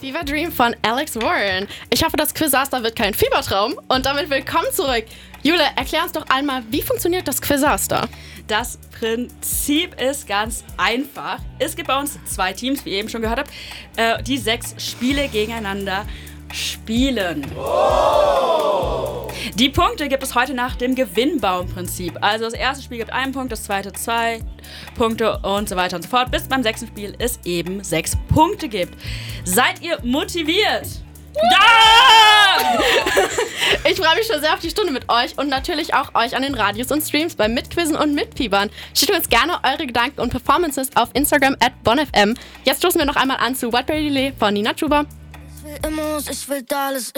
Fever Dream von Alex Warren. Ich hoffe, das Quizaster wird kein Fiebertraum. Und damit willkommen zurück. Jule, erklär uns doch einmal, wie funktioniert das Quizaster? Das Prinzip ist ganz einfach. Es gibt bei uns 2 Teams, wie ihr eben schon gehört habt, die 6 Spiele gegeneinander spielen. Die Punkte gibt es heute nach dem Gewinnbaumprinzip. Also das erste Spiel gibt 1 Punkt, das zweite 2 Punkte und so weiter und so fort, bis beim 6. Spiel es eben 6 Punkte gibt. Seid ihr motiviert? Ja! Ich freue mich schon sehr auf die Stunde mit euch und natürlich auch euch an den Radios und Streams beim Mitquizzen und Mitfiebern. Schickt uns gerne eure Gedanken und Performances auf Instagram @bonfm. Jetzt stoßen wir noch einmal an zu Whiteberry Delay von Nina Chuba. Ich will immer, ich will alles.